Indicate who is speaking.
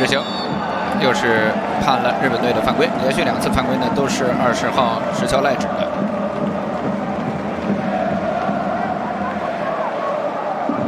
Speaker 1: 执行，又是判了日本队的犯规，连续2次犯规呢都是20号石桥赖指的。